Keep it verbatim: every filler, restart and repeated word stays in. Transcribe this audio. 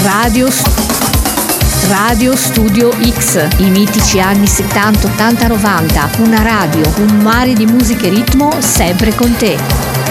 Radio, Radio Studio X, i mitici anni settanta, ottanta, novanta, una radio, un mare di musica e ritmo sempre con te.